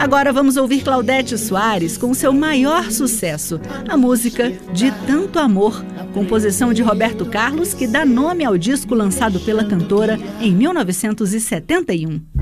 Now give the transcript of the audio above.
Agora vamos ouvir Claudete Soares com seu maior sucesso, a música De Tanto Amor, composição de Roberto Carlos, que dá nome ao disco lançado pela cantora em 1971.